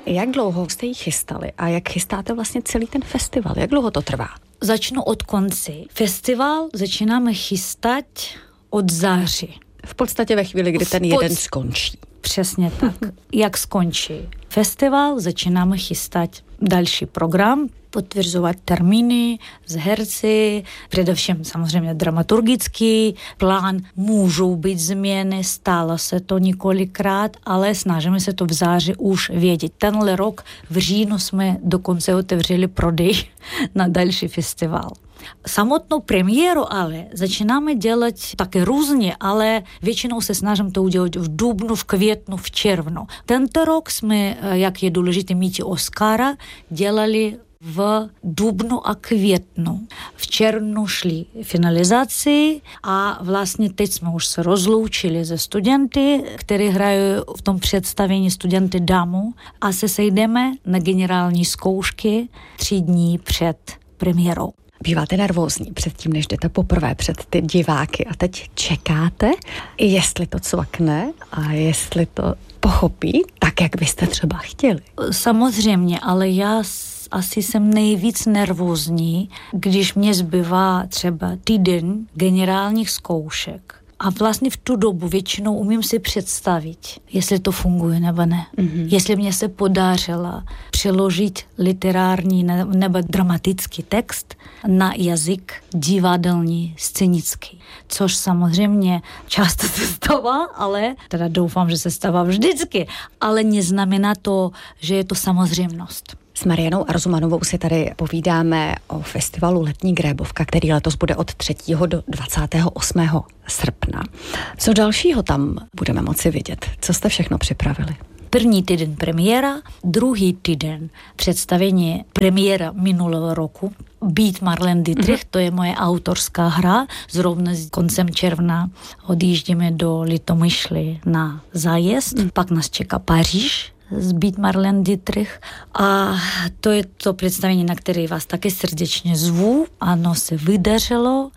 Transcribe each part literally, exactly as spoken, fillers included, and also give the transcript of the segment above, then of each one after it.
Jak dlouho jste ji chystali a jak chystáte vlastně celý ten festival? Jak dlouho to trvá? Začnu od konci. Festival začínáme chystat od září. V podstatě ve chvíli, kdy ten pod... jeden skončí. Přesně tak. Jak skončí festival, začínáme chystat další program, potvrzovat termíny s herci, především samozřejmě dramaturgický plán. Můžou být změny, stalo se to několikrát, ale snažíme se to v září už vědět. Tenhle rok v říjnu jsme dokonce otevřeli prodej na další festival. Samotnou premiéru ale začínáme dělat také různě, ale většinou se snažím to udělat v dubnu, v květnu, v červnu. Tento rok jsme, jak je důležité mít Oscara, dělali v dubnu a květnu. V červnu šli finalizaci a vlastně teď jsme už se rozloučili ze studenty, kteří hrají v tom představení Studenty damu a se sejdeme na generální zkoušky tři dní před premiérou. Býváte nervózní předtím, než jdete poprvé před ty diváky a teď čekáte, jestli to cvakne a jestli to pochopí tak, jak byste třeba chtěli. Samozřejmě, ale já asi jsem nejvíc nervózní, když mě zbývá třeba týden generálních zkoušek. A vlastně v tu dobu většinou umím si představit, jestli to funguje nebo ne. Mm-hmm. Jestli mě se podařilo přeložit literární nebo dramatický text na jazyk divadelní, scénický. Což samozřejmě často se stává, ale teda doufám, že se stává vždycky, ale neznamená to, že je to samozřejmost. S Marianou Arzumanovou si tady povídáme o festivalu Letní grébovka, který letos bude od třetího do dvacátého osmého srpna. Co dalšího tam budeme moci vidět? Co jste všechno připravili? První týden premiéra, druhý týden představení premiéra minulého roku. Být Marlene Dietrich, mm-hmm. to je moje autorská hra. Zrovna koncem června odjíždíme do Litomyšly na zájezd, mm. pak nás čeká Paříž, Být Marlene Dietrich a to je to představení, na které vás také srdečně zvu. Ano, se vydařilo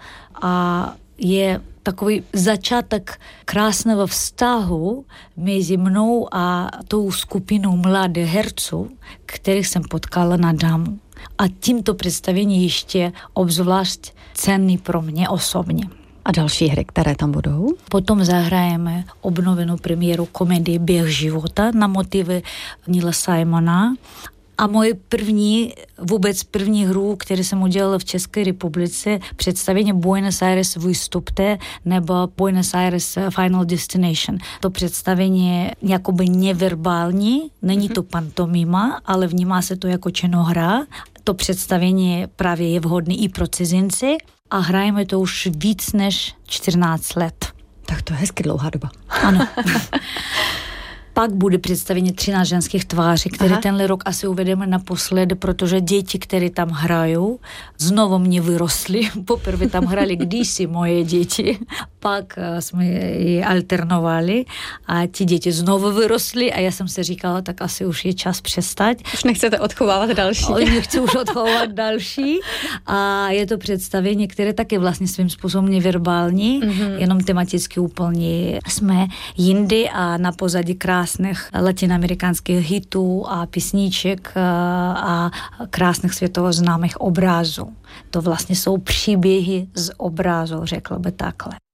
a je takový začátek krásného vztahu mezi mnou a tou skupinou mladých herců, kterých jsem potkala na damu. A tímto představení ještě obzvlášť cenný pro mě osobně. A další hry, které tam budou? Potom zahrajeme obnovenou premiéru komedie Běh života na motivy Neila Simona. A moje první, vůbec první hru, kterou jsem udělala v České republice, představení Buenos Aires vystupte nebo Buenos Aires Final Destination. To představení je jakoby neverbální, není to pantomima, ale vnímá se to jako činohra. To představení právě je vhodné i pro cizinci a hrajeme to už víc než čtrnáct let. Tak to je hezky dlouhá doba. Ano. Pak bude představení třináct ženských tváří, které Aha. tenhle rok asi uvedeme naposledy, protože děti, které tam hrajou, znovu mě vyrostly. Poprvé tam hrály kdysi moje děti, pak jsme je alternovali a ti děti znovu vyrostly a já jsem si říkala, tak asi už je čas přestat. Už nechcete odchovávat další. Nechci už odchovávat další a je to představení, které taky vlastně svým způsobem neverbální, mm-hmm. jenom tematicky úplně jsme jindy a na pozadí krásných latinoamerických hitů a písniček a krásných světově známých obrazů. To vlastně jsou příběhy z obrazu, řekla by takhle.